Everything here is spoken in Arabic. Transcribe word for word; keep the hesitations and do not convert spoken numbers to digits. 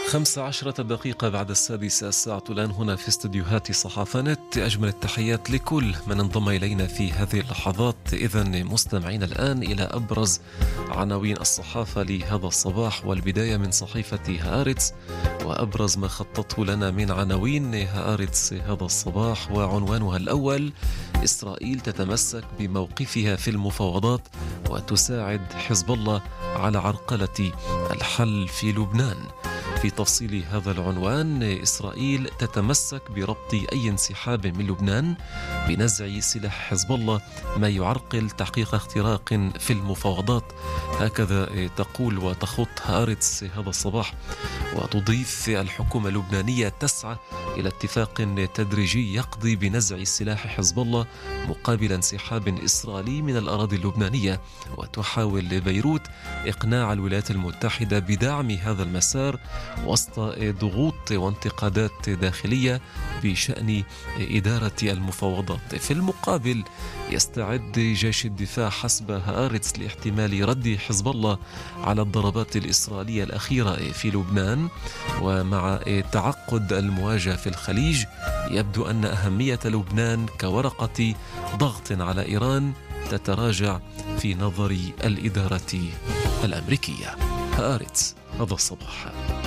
خمس عشرة دقيقة بعد السادسة الساعة الآن هنا في استديوهات صحافة نت. أجمل التحيات لكل من انضم إلينا في هذه اللحظات. إذن مستمعين الآن إلى أبرز عناوين الصحافة لهذا الصباح، والبداية من صحيفة هآرتس وأبرز ما خطته لنا من عناوين هآرتس هذا الصباح. وعنوانها الأول: إسرائيل تتمسك بموقفها في المفاوضات وتساعد حزب الله على عرقلة الحل في لبنان. في تفصيل هذا العنوان: إسرائيل تتمسك بربط أي انسحاب من لبنان بنزع سلاح حزب الله ما يعرقل تحقيق اختراق في المفاوضات. هكذا تقول وتخط هآرتس هذا الصباح، وتضيف: الحكومة اللبنانية تسعى إلى اتفاق تدريجي يقضي بنزع سلاح حزب الله مقابل انسحاب إسرائيلي من الأراضي اللبنانية، وتحاول بيروت إقناع الولايات المتحدة بدعم هذا المسار وسط ضغوط وانتقادات داخلية بشأن إدارة المفاوضات. في المقابل يستعد جيش الدفاع حسب هآرتس لاحتمال رد حزب الله على الضربات الإسرائيلية الأخيرة في لبنان. ومع تعقد المواجهة في الخليج يبدو أن أهمية لبنان كورقة ضغط على إيران تتراجع في نظر الإدارة الأمريكية. هآرتس هذا الصباح.